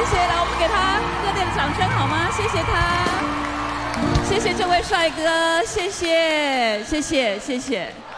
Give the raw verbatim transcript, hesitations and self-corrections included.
谢，来，我们给他热烈的掌声好吗？谢谢他，谢谢这位帅哥，谢谢，谢谢，谢谢。